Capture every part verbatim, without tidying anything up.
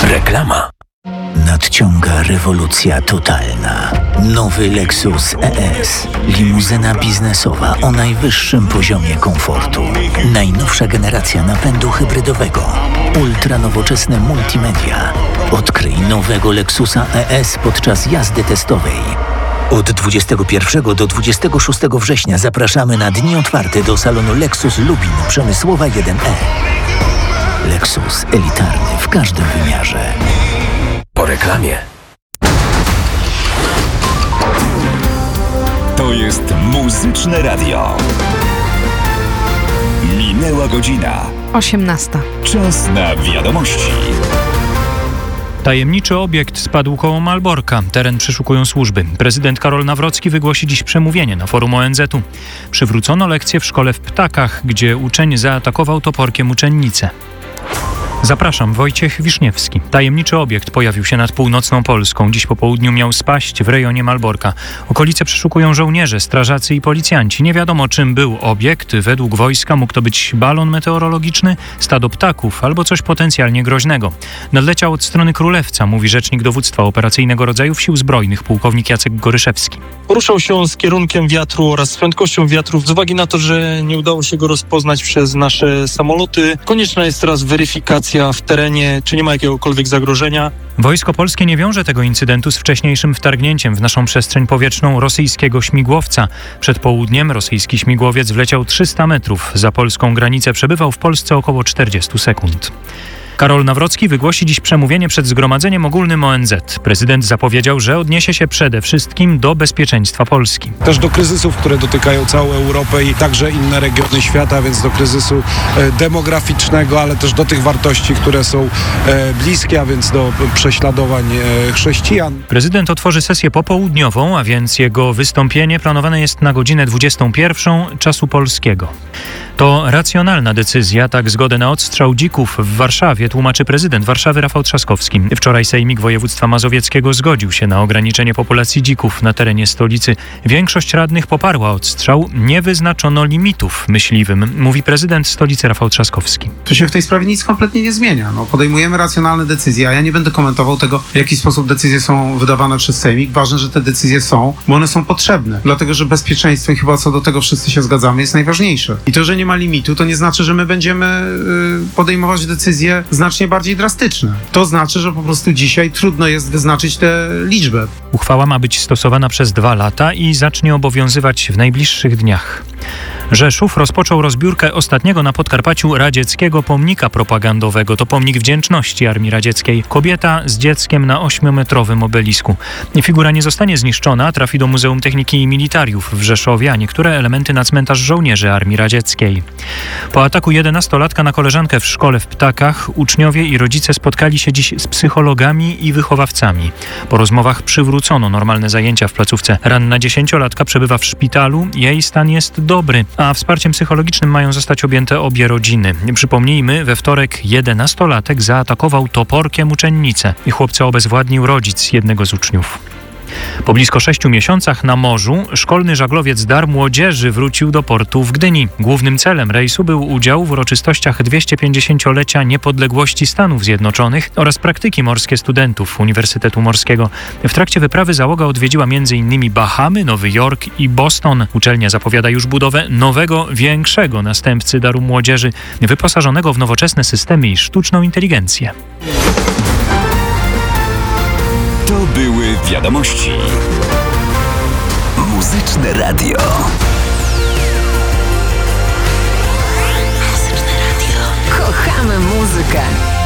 Reklama. Nadciąga rewolucja totalna. Nowy Lexus E S. Limuzyna biznesowa o najwyższym poziomie komfortu. Najnowsza generacja napędu hybrydowego. Ultra nowoczesne multimedia. Odkryj nowego Lexusa E S podczas jazdy testowej. Od dwudziestego pierwszego do dwudziestego szóstego września zapraszamy na dni otwarte do salonu Lexus Lubin Przemysłowa jeden E. Lexus elitarny w każdym wymiarze. Po reklamie. To jest Muzyczne Radio. Minęła godzina. osiemnasta. Czas na wiadomości. Tajemniczy obiekt spadł koło Malborka. Teren przeszukują służby. Prezydent Karol Nawrocki wygłosi dziś przemówienie na forum O N Z u. Przywrócono lekcję w szkole w Ptakach, gdzie uczeń zaatakował toporkiem uczennicę. Zapraszam, Wojciech Wiszniewski. Tajemniczy obiekt pojawił się nad północną Polską. Dziś po południu miał spaść w rejonie Malborka. Okolice przeszukują żołnierze, strażacy i policjanci. Nie wiadomo, czym był obiekt. Według wojska mógł to być balon meteorologiczny, stado ptaków albo coś potencjalnie groźnego. Nadleciał od strony Królewca, mówi rzecznik dowództwa operacyjnego rodzajów sił zbrojnych, pułkownik Jacek Goryszewski. Poruszał się on z kierunkiem wiatru oraz z prędkością wiatru. Z uwagi na to, że nie udało się go rozpoznać przez nasze samoloty, konieczna jest teraz weryfikacja w terenie, czy nie ma jakiegokolwiek zagrożenia. Wojsko polskie nie wiąże tego incydentu z wcześniejszym wtargnięciem w naszą przestrzeń powietrzną rosyjskiego śmigłowca. Przed południem rosyjski śmigłowiec wleciał trzysta metrów. Za polską granicę przebywał w Polsce około czterdzieści sekund. Karol Nawrocki wygłosi dziś przemówienie przed Zgromadzeniem Ogólnym O N Z. Prezydent zapowiedział, że odniesie się przede wszystkim do bezpieczeństwa Polski. Też do kryzysów, które dotykają całą Europę i także inne regiony świata, więc do kryzysu demograficznego, ale też do tych wartości, które są bliskie, a więc do prześladowań chrześcijan. Prezydent otworzy sesję popołudniową, a więc jego wystąpienie planowane jest na godzinę dwudziestą pierwszą czasu polskiego. To racjonalna decyzja, tak zgodę na odstrzał dzików w Warszawie tłumaczy prezydent Warszawy Rafał Trzaskowski. Wczoraj Sejmik Województwa Mazowieckiego zgodził się na ograniczenie populacji dzików na terenie stolicy. Większość radnych poparła odstrzał, nie wyznaczono limitów myśliwym, mówi prezydent stolicy Rafał Trzaskowski. Tu się w tej sprawie nic kompletnie nie zmienia. No, podejmujemy racjonalne decyzje, a ja nie będę komentował tego, w jaki sposób decyzje są wydawane przez Sejmik. Ważne, że te decyzje są, bo one są potrzebne, dlatego że bezpieczeństwo, i chyba co do tego wszyscy się zgadzamy, jest najważniejsze. I to, że nie ma limitu, to nie znaczy, że my będziemy y, podejmować decyzje znacznie bardziej drastyczne. To znaczy, że po prostu dzisiaj trudno jest wyznaczyć tę liczbę. Uchwała ma być stosowana przez dwa lata i zacznie obowiązywać w najbliższych dniach. Rzeszów rozpoczął rozbiórkę ostatniego na Podkarpaciu radzieckiego pomnika propagandowego. To pomnik wdzięczności Armii Radzieckiej. Kobieta z dzieckiem na ośmiometrowym obelisku. Figura nie zostanie zniszczona, trafi do Muzeum Techniki i Militariów w Rzeszowie, a niektóre elementy na cmentarz żołnierzy Armii Radzieckiej. Po ataku jedenastolatka na koleżankę w szkole w Ptakach uczniowie i rodzice spotkali się dziś z psychologami i wychowawcami. Po rozmowach przywrócono normalne zajęcia w placówce. Ranna dziesięciolatka przebywa w szpitalu, jej stan jest dobry, a wsparciem psychologicznym mają zostać objęte obie rodziny. Przypomnijmy, we wtorek jedenastolatek zaatakował toporkiem uczennicę i chłopca obezwładnił rodzic jednego z uczniów. Po blisko sześciu miesiącach na morzu szkolny żaglowiec Dar Młodzieży wrócił do portu w Gdyni. Głównym celem rejsu był udział w uroczystościach dwieście-pięćdziesięciolecia niepodległości Stanów Zjednoczonych oraz praktyki morskie studentów Uniwersytetu Morskiego. W trakcie wyprawy załoga odwiedziła między innymi Bahamy, Nowy Jork i Boston. Uczelnia zapowiada już budowę nowego, większego następcy Daru Młodzieży, wyposażonego w nowoczesne systemy i sztuczną inteligencję. To były wiadomości. Muzyczne Radio. Muzyczne Radio. Kochamy muzykę.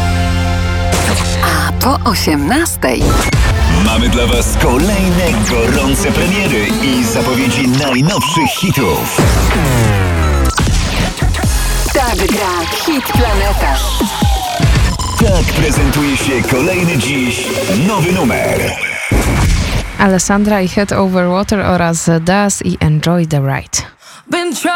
A po osiemnastej mamy dla Was kolejne gorące premiery i zapowiedzi najnowszych hitów. Tak gra Hit Planeta. Tak prezentuje się kolejny dziś nowy numer. Alessandra i Head Over Water oraz Daz i Enjoy the Ride.